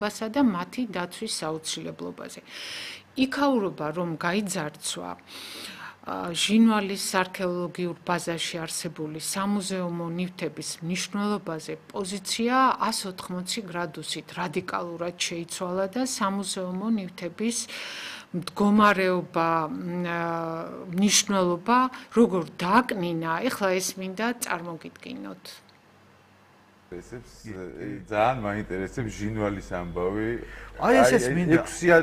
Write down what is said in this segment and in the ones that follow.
ბასა და მათი დაცვის საოცრებლობაზე. იქაურობა რომ გაიძარცვა ჟინვალის არქეოლოგიურ ბაზაში არსებული სამუზეუმო ნივთების მნიშვნელობაზე პოზიცია 180 გრადუსით რადიკალურად შეიცვალა და სამუზეუმო ნივთების მდგომარეობა, მნიშვნელობა როგორ დააკნინა, ეხლა ეს მინდა წარმოგიდგინოთ. ძალიან მაინტერესებს ჟინვალის ამბავი. აი ეს მინდა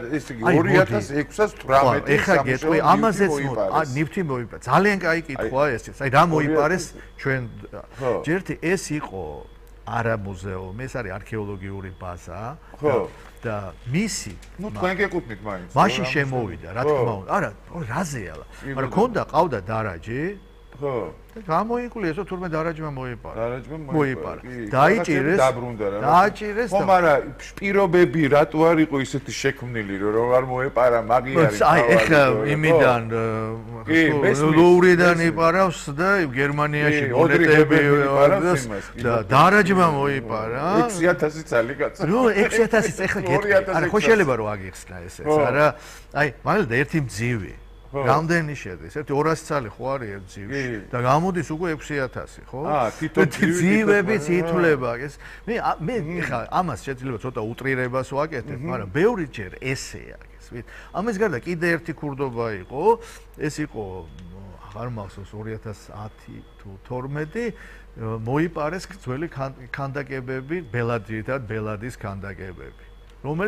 2618 ეხა გეტყვი ამაზეც ნივთი მოიპარა. ძალიან კაი კითხვაა ეს. აი რა მოიპარეს ჩვენ ჯერთი ეს იყო არა მუზეუმი, ეს არის არქეოლოგიური ბაზა. და მისი თქვენ გეკუთვნით მაინც. მაშინ შემოვიდა, რა თქმა უნდა. არა, რაზეა? მაგრამ ქონდა ყავდა დარაჯი. ხო. და გამოიკვლიეს, რომ თურმე დარაჯმა მოიპარა. დარაჯმა მოიპარა. დაიჭირეს. დაბრუნდა რა. დააჭირეს. ხო, მაგრამ პირობები რატო არ იყო ისეთი შექმნილი, რომ არ მოეპარა მაგიარი. აი, ეხლა იმიდან ლოვრიდან იპარავს და გერმანიაში მონეტები და დარაჯმა მოიპარა. 6000 წელი კაცო. ნუ 6000-იც ეხლა გეტყვი. არა, ხო შეიძლება რომ აგიხსნა ესეც, არა? აი, მაგალითად ერთი მძივი რამდენი შედის? ერთი 200 წელი ხო არის ერთ ძივში და გამოდის უკვე 6000, ხო? თვითონ ძივებიც ითვლება ეს. მე ხა ამას შეიძლება ცოტა უტრირებას ვაკეთებ, მაგრამ ბევრი ჯერ ესეა, გესმით? ამას გარდა კიდე ერთი ქურდობა იყო, ეს იყო აღარ მახსოვს 2010 თუ 12 მოიპარეს ძველი ქანდაკებები, ბელადის ქანდაკებები.